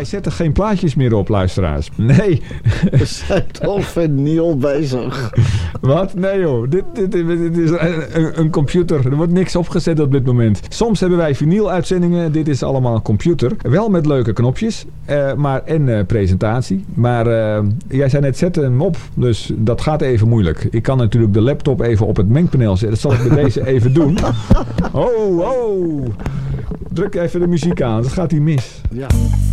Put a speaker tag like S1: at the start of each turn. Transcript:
S1: wij zetten geen plaatjes meer op, luisteraars. Nee.
S2: We zijn al vinyl bezig.
S1: Wat? Nee joh. Dit is een computer. Er wordt niks opgezet op dit moment. Soms hebben wij vinyl-uitzendingen. Dit is allemaal een computer. Wel met leuke knopjes. En presentatie. Maar jij zei net, zet hem op. Dus dat gaat even moeilijk. Ik kan natuurlijk de laptop even op het mengpaneel zetten. Dat zal ik bij deze even doen. Oh. Druk even de muziek aan. Dat gaat hier mis.
S2: Ja.